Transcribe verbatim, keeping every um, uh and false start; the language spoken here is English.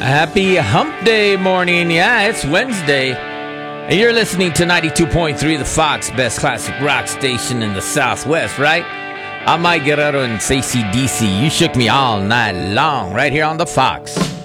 Happy Hump Day morning. Yeah, it's Wednesday. And you're listening to ninety-two point three, the Fox, best classic rock station in the Southwest, right? I'm Mike Guerrero and A C D C. You shook me all night long right here on the Fox.